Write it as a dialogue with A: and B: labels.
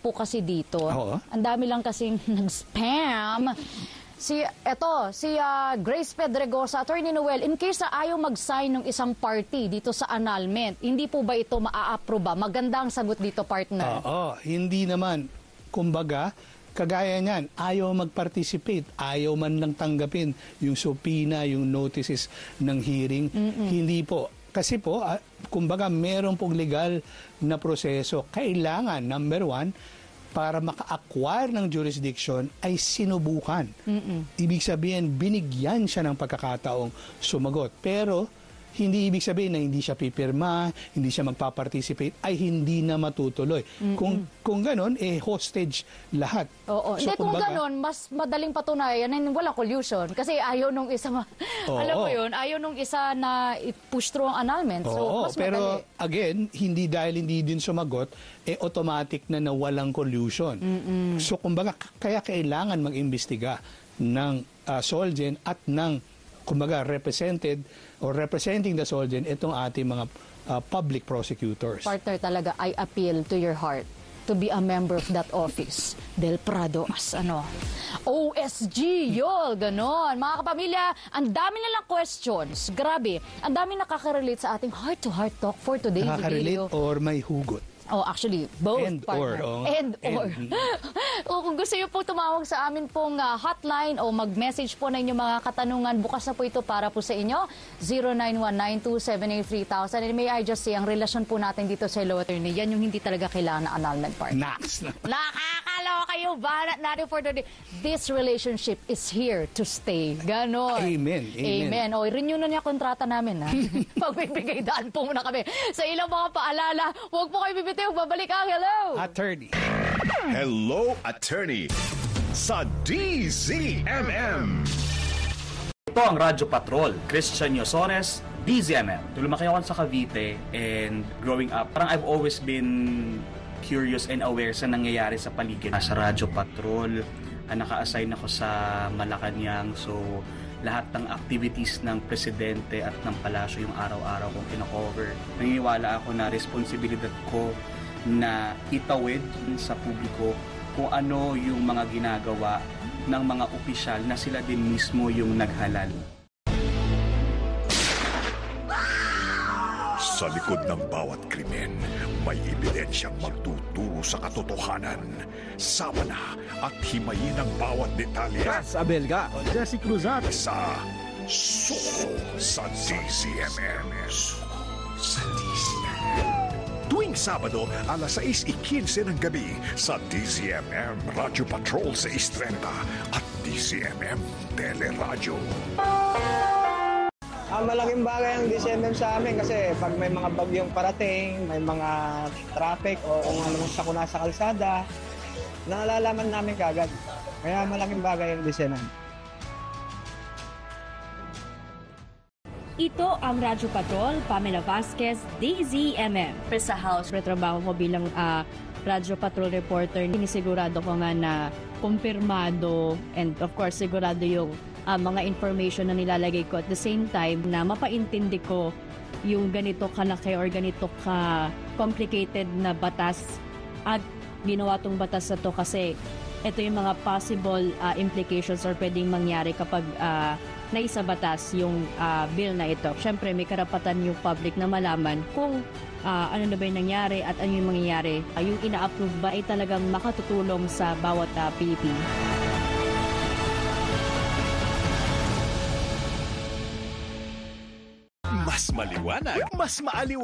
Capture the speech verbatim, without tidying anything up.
A: po kasi dito.
B: Oo.
A: Ang dami lang kasing nag-spam. Si, eto, si uh, Grace Pedregosa, Attorney Noel, in case na ayaw mag-sign ng isang party dito sa annulment, hindi po ba ito maa-approve? Maganda ang sagot dito, partner.
B: Oo, hindi naman. Kumbaga, kagaya niyan, ayaw mag-participate, ayaw man lang tanggapin yung subpoena, yung notices ng hearing. Mm-mm. Hindi po. Kasi po, uh, kumbaga, meron pong legal na proseso. Kailangan, number one, para maka-acquire ng jurisdiction ay sinubukan. Mm-mm. Ibig sabihin, binigyan siya ng pagkakataong sumagot. Pero, hindi ibig sabihin na hindi siya pipirma, hindi siya magpa-participate, ay hindi na matutuloy. Mm-mm. Kung kung gano'n, eh, hostage lahat.
A: Oo.
B: So,
A: hindi, kung
B: kumbaga,
A: gano'n, mas madaling patunayan na wala collusion. Kasi ayaw nung isa, ma-
B: Oo.
A: alam mo yun, ayaw nung isa na i-push through ang annulment. So,
B: Oo,
A: mas
B: pero
A: madali.
B: again, hindi dahil hindi din sumagot, eh automatic na nawalang collusion. Mm-mm. So kumbaga, kaya kailangan mag-imbestiga ng uh, Solgen at ng, kumbaga, represented or representing the Solgen itong ating mga uh, public prosecutors.
A: Partner, talaga, I appeal to your heart to be a member of that office. Del Prado as ano, O S G, yol, ganon. Mga kapamilya, ang dami nilang questions. Grabe, ang dami nakaka-relate sa ating heart-to-heart talk for today's
B: Nakaka-relate
A: video.
B: or may hugot.
A: Oh, actually, both,
B: And
A: partner.
B: or, oh.
A: And
B: And,
A: or. O kung gusto niyo po tumawag sa amin pong uh, hotline o mag-message po na inyong mga katanungan, bukas na po ito para po sa inyo. zero nine one nine two seven eight three thousand. And may I just say, ang relasyon po natin dito sa Hello Attorney, yan yung hindi talaga kailangan na annulment part.
B: Nax.
A: Nakakalawa kayo, banat natin for today. This relationship is here to stay. Ganon.
B: Amen. Amen.
A: Amen. O, renew na niya kontrata namin, ha? Pagbibigay daan po muna kami. Sa ilang mga paalala, huwag po kayo bibitiw. Babalik ang Hello!
B: Attorney.
C: Hello, Attorney sa D Z M M.
D: Ito ang Radyo Patrol, Christian Yosores, D Z M M. Lumaki ako sa Cavite and growing up, parang I've always been curious and aware sa nangyayari sa paligid. Sa Radyo Patrol, naka-assign ako sa Malacanang, so lahat ng activities ng presidente at ng palasyo yung araw-araw kong kino-cover. Naniniwala ako na responsibilidad ko na itawid sa publiko kung ano yung mga ginagawa ng mga opisyal na sila din mismo yung naghalal.
C: Sa likod ng bawat krimen, may ebidensyang magtuturo sa katotohanan. Sama na at himayin ang bawat detalye.
E: Ras Abelga, Jesse Cruzat.
C: Sa Suko sa D Z M M. Suko sa D Z M M. Tuwing Sabado, alas sais ikinse ng gabi sa D Z M M Radio Patrol sais trenta at D Z M M Teleradyo.
F: Ah, malaking bagay ang D Z M M sa amin kasi pag may mga bagyong parating, may mga traffic o kung ano sa kuna sa kalsada, naalalaman namin kagad. Kaya malaking bagay ang D Z M M.
G: Ito ang Radyo Patrol, Pamela Vasquez, D Z M M. Sa house, retrabaho ko bilang uh, Radyo Patrol reporter. Sinisigurado ko nga na kumpirmado and of course sigurado yung uh, mga information na nilalagay ko. At the same time, na mapaintindi ko yung ganito kalaki or ganito ka-complicated na batas at ginawa tong batas na to kasi ito yung mga possible uh, implications or pwedeng mangyari kapag uh, naisa batas yung uh, bill na ito. Siyempre, may karapatan yung public na malaman kung uh, ano na ba yung nangyari at ano yung mangyayari. Uh, yung ina-approve ba ay talagang makatutulong sa bawat uh, Pilipino.
C: Mas maliwanag, mas maaliwanag.